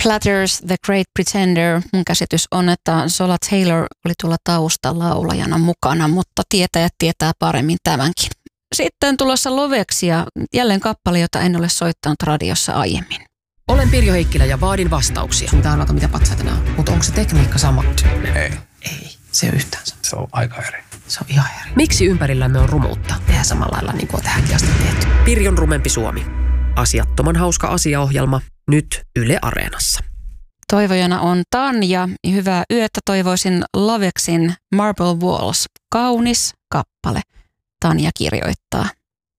Platters, The Great Pretender. Mun käsitys on, että Sola Taylor oli tuolla taustalaulajana mukana, mutta tietäjät tietää paremmin tämänkin. Sitten tulossa Loveksia, jälleen kappale, jota en ole soittanut radiossa aiemmin. Olen Pirjo Heikkilä ja vaadin vastauksia. Sun pitää arvata, mitä patsaita nämä on. Mutta onko se tekniikka sama? Ei. Se on yhtään sama. Se on aika eri. Se on ihan eri. Miksi ympärillämme on rumuutta? Tehdään samalla lailla niin kuin on tähänkin asti tehty. Pirjon rumempi Suomi. Asiattoman hauska asiaohjelma nyt Yle Areenassa. Toivojana on Tanja. Hyvää yötä toivoisin Loveksin Marble Walls. Kaunis kappale. Tanja kirjoittaa.